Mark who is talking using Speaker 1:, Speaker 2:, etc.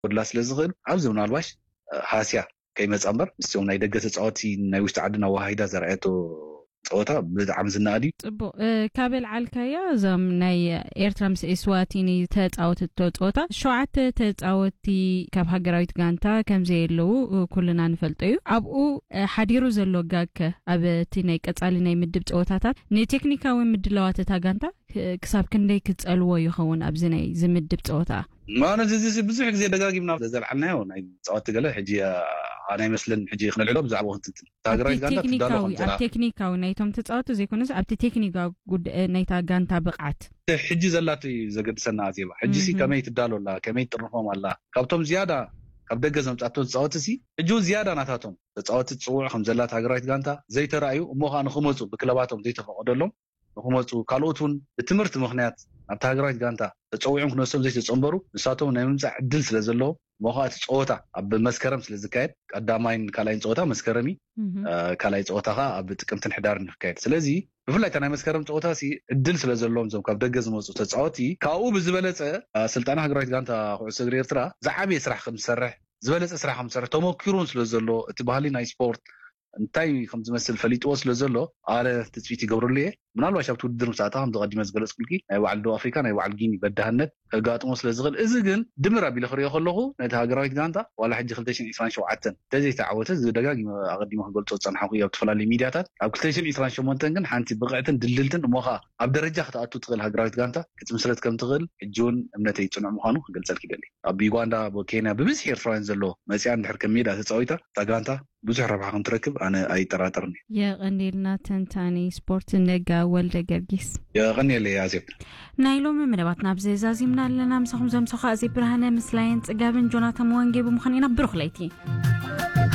Speaker 1: ወድላ ስለዝኽእል ኣብዚ ምናልባሽ ሃስያ ከይመጻምበር ንስኦም ናይ ደገ ተጻወቲ ናይ ውሽጢ ዓድና ዋሃይዳ ዘርአቶ ጸወታ ብጣዕሚ ዝናኣዲ
Speaker 2: ጽቡቅ ካበል ዓልካያ እዞም ናይ ኤርትራ ምስ ኤስዋቲኒ ተጻወትቶ ጸወታ 7 ተጻወቲ ካብ ሃገራዊት ጋንታ ከምዘ የለው ኩልና ንፈልጦ እዩ ኣብኡ ሓዲሩ ዘሎ ጋከ ኣብ እቲ ናይ ቀጻሊ ናይ ምድብ ጸወታታት ንቴክኒካዊ ምድላዋት እታ ጋንታ ክሳብ ክንደይ ክጸልዎ ይኸውን ኣብዚ ናይ ዝምድብ ጸወታ
Speaker 1: ማለት እዚ ብዙሕ ግዜ ደጋጊምና ዘልዓልናዮ ናይ ጸወታ ገለ ሕጂ ኣና ይመስለን ሕጂ ክነልዕሎ ብዛዕባ ወንት ታግራይ ጋንታ ትዳሎ
Speaker 2: ኣብ ቴክኒካዊ ናይቶም ተጻወቱ ዘይኮነስ ኣብቲ ቴክኒካዊ ናይታ ጋንታ ብቕዓት
Speaker 1: ሕጂ ዘላቱ ዘገድሰና ኣዜባ ሕጂ ሲ ከመይ ትዳሎላ ከመይ ጥርፎም ኣላ ካብቶም ዝያዳ ካብ ደገ ዘምጻቶም ተጻወትሲ ሕጂ ዝያዳ ናታቶም ተጻወት ጽውዕ ከም ዘላት ሃገራዊት ጋንታ ዘይተራእዩ እሞኻ ንኽመጹ ብክለባቶም ዘይተፈቀደሎም ንኽመጹ ካልኦቱን ብትምህርቲ ምኽንያት ኣብታ ሃገራዊት ጋንታ ተጸውዖም ክነሶም ዘይተጸምበሩ ንሳቶም ናይ ምምጻእ ዕድል ስለ ዘለዎ ሞኻት ጸወታ ኣብ መስከረም ስለ ዝካየድ ቀዳማይን ካልኣይን ጸወታ መስከረሚ ካልኣይ ጸወታኻ ኣብ ጥቅምትን ሕዳርን ይካየድ ስለዚ ብፍላይ ናይ መስከረም ጸወታሲ ዕድል ስለ ዘለዎም ዞም ካብ ደገ ዝመጹ ተጻወቲ ካብኡ ብዝበለጸ ስልጣና ሃገራዊት ጋንታ ኩዕሶ እግሪ ኤርትራ ዝዓበየ ስራሕ ከም ዝሰርሕ ዝበለጸ ስራሕ ከም ዝሰርሕ ተሞክሮን ስለ ዘሎ እቲ ባህሊ ናይ ስፖርት እንታይ ከም ዝመስል ፈሊጥዎ ስለ ዘሎ ኣለ ትጽቢት ይገብርሉ እየ ምናልባሽ ኣብቲ ውድድር ምሳእታ ከም ዝቐዲመ ዝገለጽኩልኪ ናይ ባዕል ደቡብ ኣፍሪካ ናይ ባዕል ጊኒ በዳህነት ከጋጥሞ ስለ ዝኽእል እዚ ግን ድምር ኣቢለ ክሪኦ ከለኹ ነቲ ሃገራዊት ጋንታ ዋላ ሕጂ 2027 ተዘይተዓወተ ደጋጊመ ኣቐዲሞ ክገልጾ ፀንሐኹ ኣብ ተፈላለዩ ሚድያታት ኣብ 2028 ግን ሓንቲ ብቕዕትን ድልልትን እሞኻ ኣብ ደረጃ ክትኣቱ ትኽእል ሃገራዊት ጋንታ ክትምስረት ከም ትኽእል ሕጂ እውን እምነተይ ጽኑዕ ምዃኑ ክገልጸልክ ይደሊ ኣብ ዩጋንዳ ብኬንያ ብብዝሒ ኤርትራውያን ዘሎ መጽያ እንድሕር ከም ሜዳ ተጻዊታ እታ ጋንታ ብዙሕ ረብሓ ከም ትረክብ ኣነ ኣይጠራጠርኒ
Speaker 2: የቐኒልና ተንታኒ ስፖርት ነጋ ወልደ ገርጊስ
Speaker 1: የቐኒለ ያዜብ
Speaker 2: ናይ ሎሚ መደባትና ብዘዛዚምና ኣለና ምሳኹም ዘምሰኻ እዚ ብርሃነ ምስላየን ጽጋብን ጆናታን ወንጌ ብምዃን ኢና ብሩኽ ለይቲ